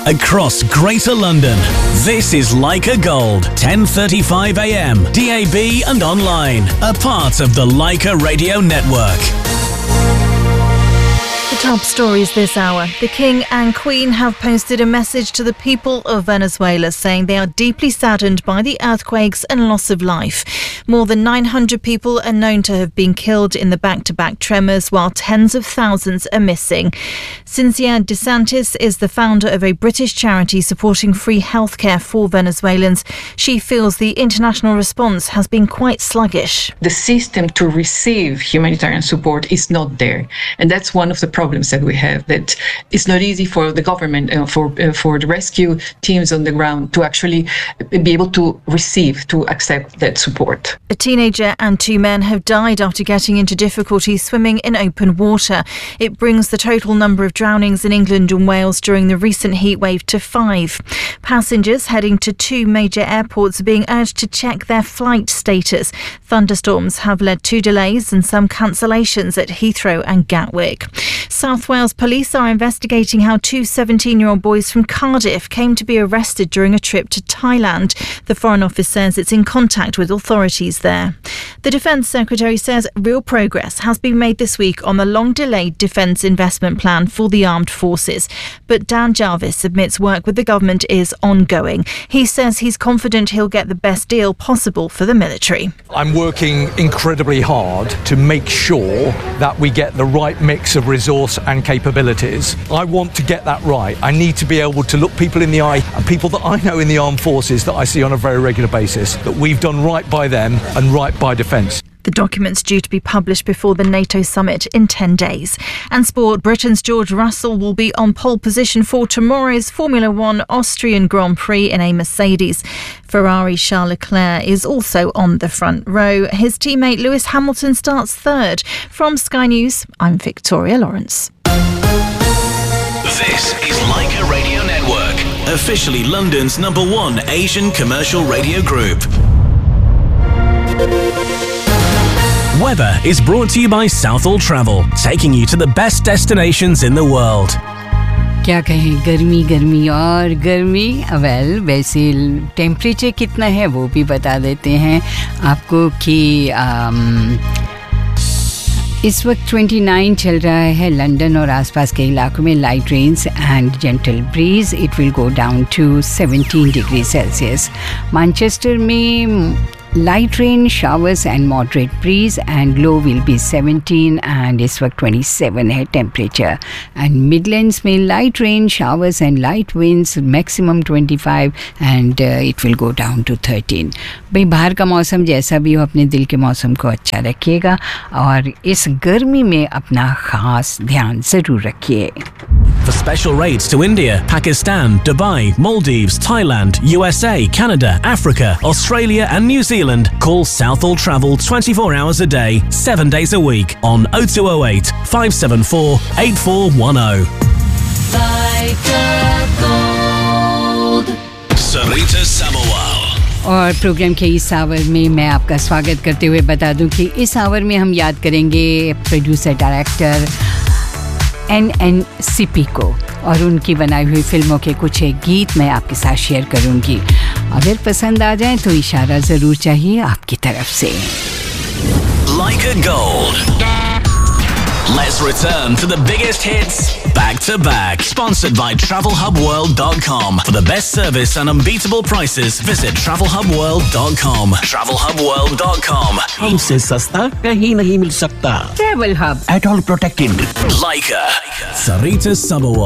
across Greater London. This is Leica Gold, 10:35 a.m. DAB and online. A part of the Leica Radio Network. The top stories this hour. The King and Queen have posted a message to the people of Venezuela saying they are deeply saddened by the earthquakes and loss of life. More than 900 people are known to have been killed in the back-to-back tremors, while tens of thousands are missing. Cynthia DeSantis is the founder of a British charity supporting free healthcare for Venezuelans. She feels the international response has been quite sluggish. The system to receive humanitarian support is not there, and that's one of the problems that we have, that it's not easy for the government and for the rescue teams on the ground to actually be able to accept that support. A teenager and 2 men have died after getting into difficulty swimming in open water. It brings the total number of drownings in England and Wales during the recent heatwave to 5. Passengers heading to 2 major airports are being urged to check their flight status. Thunderstorms have led to delays and some cancellations at Heathrow and Gatwick. South Wales police are investigating how 2 17-year-old boys from Cardiff came to be arrested during a trip to Thailand. The Foreign Office says it's in contact with authorities there. The Defence Secretary says real progress has been made this week on the long-delayed defence investment plan for the armed forces. But Dan Jarvis admits work with the government is ongoing. He says he's confident he'll get the best deal possible for the military. I'm working incredibly hard to make sure that we get the right mix of resource and capabilities. I want to get that right. I need to be able to look people in the eye, and people that I know in the armed forces that I see on a very regular basis, that we've done right by them and right by defence. The document's due to be published before the NATO summit in 10 days. And sport, Britain's George Russell will be on pole position for tomorrow's Formula One Austrian Grand Prix in a Mercedes. Ferrari Charles Leclerc is also on the front row. His teammate Lewis Hamilton starts third. From Sky News, I'm Victoria Lawrence. This is Leica Radio Network, officially London's #1 Asian commercial radio group. Weather is brought to you by Southall Travel, taking you to the best destinations in the world. क्या कहें, गर्मी और गर्मी। Well, वैसे temperature कितना है वो भी बता देते हैं आपको कि इस वक्त 29 चल रहा है लंदन और आसपास के इलाकों में। Light rains and gentle bridge, it will go down to 17 degree Celsius. Manchester में light rain, showers and moderate breeze, and low will be 17 and इस वक्त 27 है temperature. And Midlands में light rain, showers and light winds, maximum 25 and it will go down to 13. भाई बाहर का मौसम जैसा भी हो, अपने दिल के मौसम को अच्छा रखिएगा और इस गर्मी में अपना ख़ास ध्यान ज़रूर रखिए. For special rates to India, Pakistan, Dubai, Maldives, Thailand, USA, Canada, Africa, Australia and New Zealand, call Southall Travel 24 hours a day, 7 days a week on 0208 574 8410. Sarita Sabawal. और प्रोग्राम के इस आवर में मैं आपका स्वागत करते हुए बता दूं कि इस आवर में हम याद करेंगे प्रोड्यूसर डायरेक्टर NNCP को और उनकी बनाई हुई फिल्मों के कुछ एक गीत मैं आपके साथ शेयर करूंगी. अगर पसंद आ जाए तो इशारा ज़रूर चाहिए आपकी तरफ से. Leica Gold. Let's return to the biggest hits back to back. Sponsored by TravelHubWorld.com. For the best service and unbeatable prices, visit TravelHubWorld.com. TravelHubWorld.com. हमसे सस्ता कहीं नहीं मिल सकता. Travel Hub. At all protected. Leica. Sarita Sabawal.